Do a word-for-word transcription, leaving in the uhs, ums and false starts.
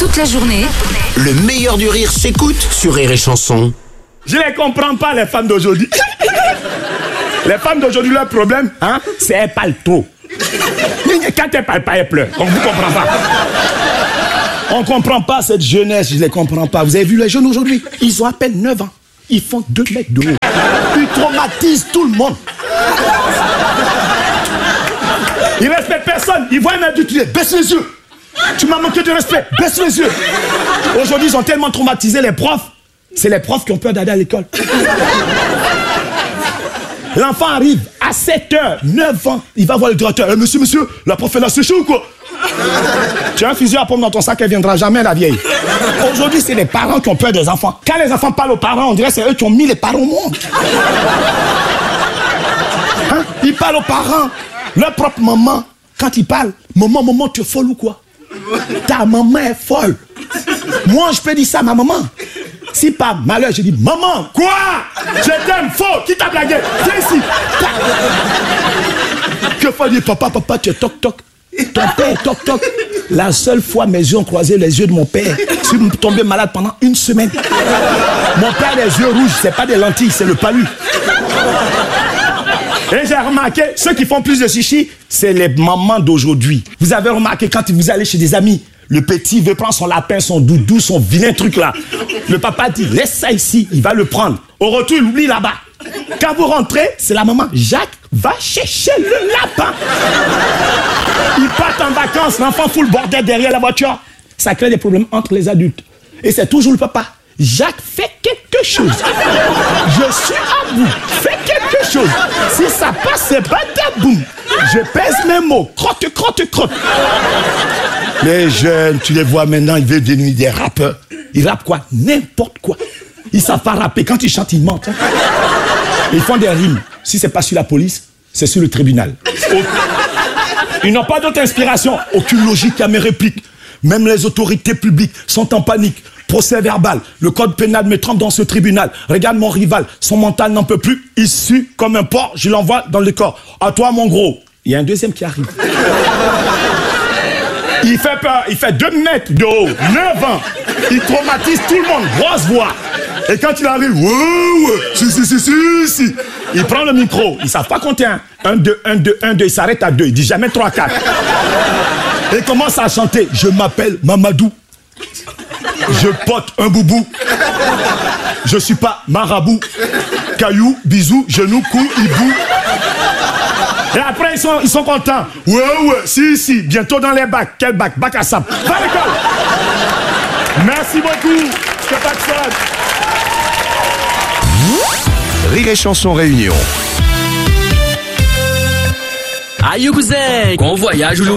Toute la journée, le meilleur du rire s'écoute sur Rire et Chanson. Je ne les comprends pas, les femmes d'aujourd'hui. Les femmes d'aujourd'hui, leur problème, hein, c'est qu'elles parlent trop. Quand elles parlent pas, elles pleurent. On ne vous comprend pas. On ne comprend pas cette jeunesse, je ne les comprends pas. Vous avez vu les jeunes aujourd'hui? Ils ont à peine neuf ans. Ils font deux mètres de haut. Ils traumatisent tout le monde. Ils ne respectent personne. Ils voient un adulte, ils disent, baisse les yeux. Tu m'as manqué de respect, baisse les yeux. Aujourd'hui, ils ont tellement traumatisé les profs. C'est les profs qui ont peur d'aller à l'école. L'enfant arrive à sept heures, neuf ans. Il va voir le directeur. Eh, monsieur, monsieur, la prof est là, c'est chaud ou quoi? Tu as un fusil à pompe dans ton sac, elle viendra jamais, la vieille. Aujourd'hui, c'est les parents qui ont peur des enfants. Quand les enfants parlent aux parents, on dirait que c'est eux qui ont mis les parents au monde. Hein? Ils parlent aux parents. Leur propre maman, quand ils parlent, maman, maman, tu es folle ou quoi? Ta maman est folle. Moi, je peux dire ça à ma maman. Si par malheur, je dis, maman, quoi? Je t'aime, faux, qui t'a blagué? Viens ici. Que faut dire, papa, papa, tu es toc toc. Ton père est toc toc. La seule fois mes yeux ont croisé les yeux de mon père, je suis tombé malade pendant une semaine. Mon père a les yeux rouges, c'est pas des lentilles, c'est le palu. Et j'ai remarqué, ceux qui font plus de chichi, c'est les mamans d'aujourd'hui. Vous avez remarqué quand vous allez chez des amis, le petit veut prendre son lapin, son doudou, son vilain truc là. Le papa dit, laisse ça ici, il va le prendre. Au retour, il oublie là-bas. Quand vous rentrez, c'est la maman. Jacques, va chercher le lapin. Ils partent en vacances, l'enfant fout le bordel derrière la voiture. Ça crée des problèmes entre les adultes. Et c'est toujours le papa. Jacques, fais quelque chose. Je suis à bout. Fais quelque chose. Si ça passe, c'est badaboum. Je pèse mes mots. Crotte, crotte, crotte. Les jeunes, tu les vois maintenant, ils veulent devenir des rappeurs. Ils rappent quoi? N'importe quoi. Ils savent pas rapper. Quand ils chantent, ils mentent. Hein. Ils font des rimes. Si c'est pas sur la police, c'est sur le tribunal. Ils n'ont pas d'autre inspiration. Aucune logique à mes répliques. Même les autorités publiques sont en panique. Procès verbal. Le code pénal me trempe dans ce tribunal. Regarde mon rival. Son mental n'en peut plus. Il sue comme un porc. Je l'envoie dans le corps. À toi, mon gros. Il y a un deuxième qui arrive. Il fait peur. Il fait deux mètres de haut. neuf ans. Il traumatise tout le monde. Grosse voix. Et quand il arrive, ouais, ouais, si, si, si, si, si. Il prend le micro. Ils ne savent pas compter un. un, deux, un, deux, un, deux. Il s'arrête à deux. Il dit jamais trois, quatre. Et il commence à chanter. Je m'appelle Mamadou. Je pote un boubou. Je suis pas marabout. Caillou, bisou, genou, cou, hibou. Et après, ils sont, ils sont contents. Ouais, ouais, si, si. Bientôt dans les bacs. Quel bac? Bac à sable. Va à l'école. Merci beaucoup. C'est pas que ça. Rire et Chanson Réunion. Aïe, cousin, qu'on voyage ou